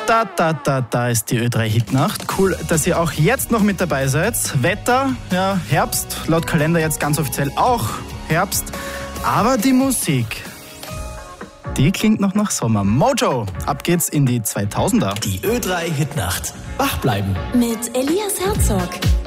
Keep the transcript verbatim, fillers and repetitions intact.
Da, da, da, da ist die Ö drei Hitnacht. Cool, dass ihr auch jetzt noch mit dabei seid. Wetter, ja, Herbst, laut Kalender jetzt ganz offiziell auch Herbst. Aber die Musik, die klingt noch nach Sommer. Mojo, ab geht's in die zweitausender. Die Ö drei Hitnacht. Wach bleiben. Mit Elias Herzog.